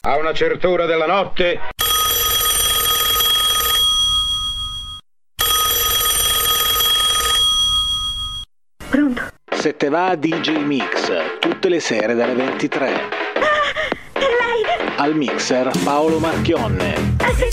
a una certa ora della notte. Pronto? Se te va DJ Mix, tutte le sere dalle 23. È lei! Al mixer Paolo Marchionne. Ah, sì.